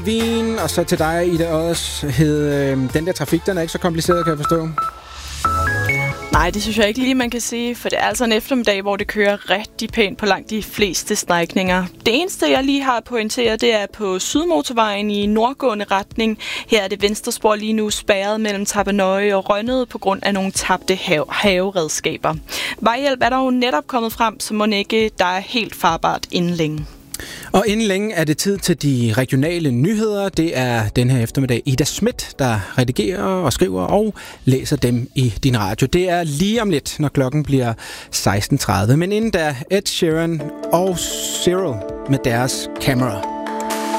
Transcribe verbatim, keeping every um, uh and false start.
Vin, og så til dig, Ida Ods, hed øh, den der trafik, den er ikke så kompliceret, kan jeg forstå. Nej, det synes jeg ikke lige, man kan sige, for det er altså en eftermiddag, hvor det kører rigtig pænt på langt de fleste strækninger. Det eneste, jeg lige har pointeret, det er på Sydmotorvejen i nordgående retning. Her er det venstre spor lige nu spærret mellem Tappernøje og Rønnede på grund af nogle tabte have- haveredskaber. Vejhjælp er der jo netop kommet frem, så må ikke der er helt farbart inden længe. Og inden længe er det tid til de regionale nyheder. Det er den her eftermiddag Ida Schmidt, der redigerer og skriver og læser dem i din radio. Det er lige om lidt, når klokken bliver seksten tredive. Men inden da Ed Sheeran og Cyril med deres Camera.